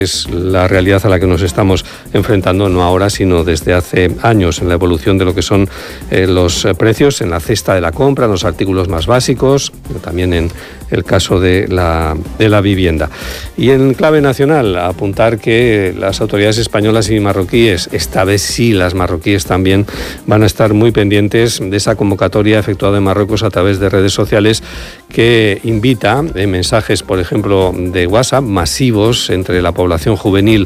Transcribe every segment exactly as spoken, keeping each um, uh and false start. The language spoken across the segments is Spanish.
Es la realidad a la que nos estamos enfrentando, no ahora, sino desde hace años, en la evolución de lo que son eh, los precios en la cesta de la compra, en los artículos más básicos, también en el caso de la, de la vivienda. Y en clave nacional, apuntar que las autoridades españolas y marroquíes, esta vez sí las marroquíes también, van a estar muy pendientes de esa convocatoria efectuada en Marruecos a través de redes sociales que invita en mensajes, por ejemplo, de WhatsApp masivos entre la población juvenil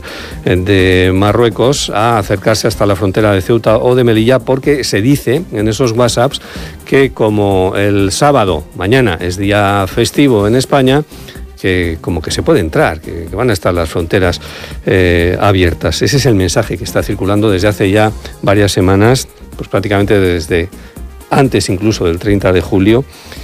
de Marruecos a acercarse hasta la frontera de Ceuta o de Melilla, porque se dice en esos WhatsApps que como el sábado, mañana, es día festivo en España, que como que se puede entrar, que, que van a estar las fronteras eh, abiertas. Ese es el mensaje que está circulando desde hace ya varias semanas, pues prácticamente desde antes incluso del treinta de julio,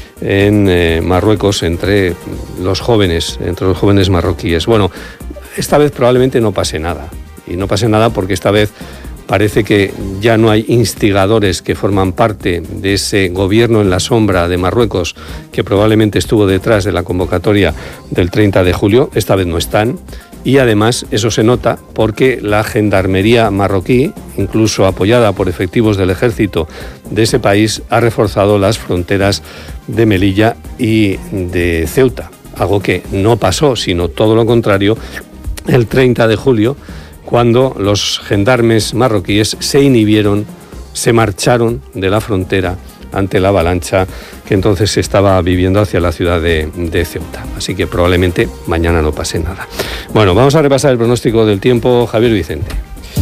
en eh, Marruecos entre los jóvenes, entre los jóvenes marroquíes. Bueno, esta vez probablemente no pase nada, y no pase nada porque esta vez parece que ya no hay instigadores que forman parte de ese gobierno en la sombra de Marruecos que probablemente estuvo detrás de la convocatoria del treinta de julio, esta vez no están. Y además eso se nota porque la gendarmería marroquí, incluso apoyada por efectivos del ejército de ese país, ha reforzado las fronteras de Melilla y de Ceuta. Algo que no pasó, sino todo lo contrario, el treinta de julio, cuando los gendarmes marroquíes se inhibieron, se marcharon de la frontera ante la avalancha que entonces se estaba viviendo hacia la ciudad de, de Ceuta. Así que probablemente mañana no pase nada. Bueno, vamos a repasar el pronóstico del tiempo. Javier Vicente.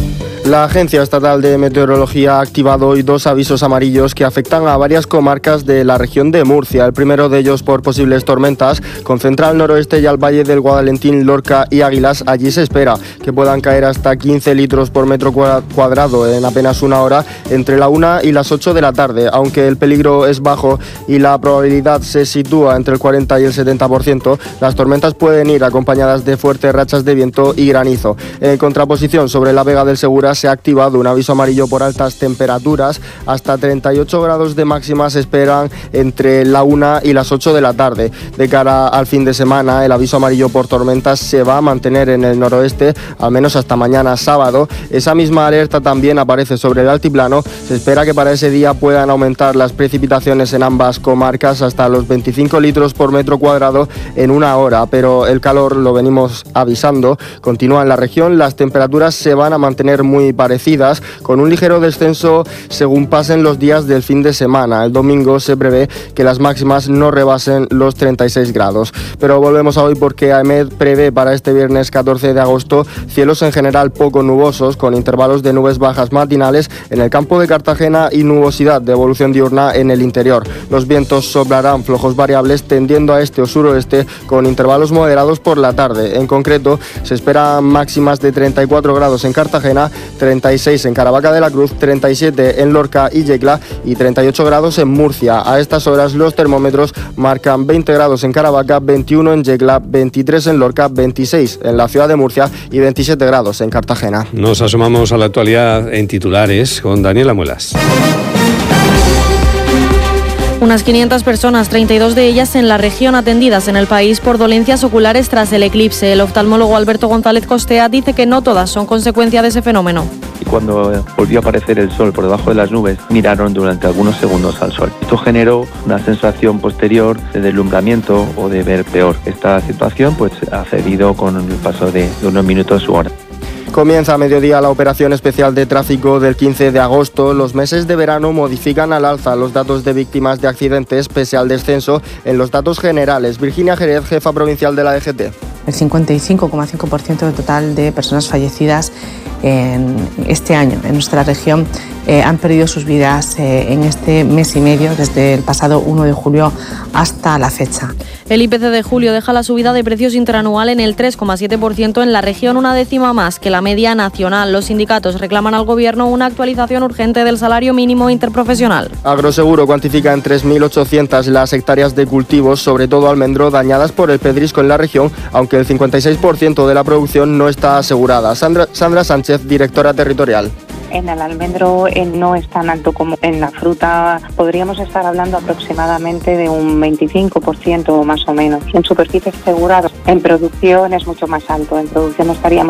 La Agencia Estatal de Meteorología ha activado hoy dos avisos amarillos que afectan a varias comarcas de la región de Murcia. El primero de ellos por posibles tormentas, con central noroeste y al valle del Guadalentín, Lorca y Águilas. Allí se espera que puedan caer hasta quince litros por metro cuadrado en apenas una hora, entre la una y las ocho de la tarde. Aunque el peligro es bajo y la probabilidad se sitúa entre el cuarenta y el setenta por ciento, las tormentas pueden ir acompañadas de fuertes rachas de viento y granizo. En contraposición, sobre la Vega del Segura se ha activado un aviso amarillo por altas temperaturas. Hasta treinta y ocho grados de máxima se esperan entre la una y las ocho de la tarde. De cara al fin de semana, el aviso amarillo por tormentas se va a mantener en el noroeste, al menos hasta mañana sábado. Esa misma alerta también aparece sobre el altiplano. Se espera que para ese día puedan aumentar las precipitaciones en ambas comarcas hasta los veinticinco litros por metro cuadrado en una hora, pero el calor, lo venimos avisando, continúa en la región. Las temperaturas se van a mantener muy parecidas, con un ligero descenso según pasen los días del fin de semana. El domingo se prevé que las máximas no rebasen los treinta y seis grados. Pero volvemos a hoy porque AEMET prevé para este viernes catorce de agosto cielos en general poco nubosos, con intervalos de nubes bajas matinales en el campo de Cartagena y nubosidad de evolución diurna en el interior. Los vientos soplarán flojos variables tendiendo a este o suroeste, con intervalos moderados por la tarde. En concreto, se esperan máximas de treinta y cuatro grados en Cartagena, treinta y seis en Caravaca de la Cruz, treinta y siete en Lorca y Yecla y treinta y ocho grados en Murcia. A estas horas los termómetros marcan veinte grados en Caravaca, veintiuno en Yecla, veintitrés en Lorca, veintiséis en la ciudad de Murcia y veintisiete grados en Cartagena. Nos asomamos a la actualidad en titulares con Daniela Muelas. Unas quinientas personas, treinta y dos de ellas en la región, atendidas en el país por dolencias oculares tras el eclipse. El oftalmólogo Alberto González Costea dice que no todas son consecuencia de ese fenómeno. Y cuando volvió a aparecer el sol por debajo de las nubes, miraron durante algunos segundos al sol. Esto generó una sensación posterior de deslumbramiento o de ver peor. Esta situación pues ha cedido con el paso de, de unos minutos u horas. Comienza a mediodía la operación especial de tráfico del quince de agosto. Los meses de verano modifican al alza los datos de víctimas de accidentes, pese al descenso en los datos generales. Virginia Jerez, jefa provincial de la D G T. El cincuenta y cinco coma cinco por ciento del total de personas fallecidas en este año en nuestra región eh, han perdido sus vidas eh, en este mes y medio, desde el pasado uno de julio hasta la fecha. El I P C de julio deja la subida de precios interanual en el tres coma siete por ciento en la región, una décima más que la media nacional. Los sindicatos reclaman al Gobierno una actualización urgente del salario mínimo interprofesional. Agroseguro cuantifica en tres mil ochocientas las hectáreas de cultivos, sobre todo almendro, dañadas por el pedrisco en la región, aunque el cincuenta y seis por ciento de la producción no está asegurada. Sandra, Sandra Sánchez, directora territorial. En el almendro eh, no es tan alto como en la fruta. Podríamos estar hablando aproximadamente de un veinticinco por ciento o más o menos. En superficies aseguradas, en producción es mucho más alto. En producción estaríamos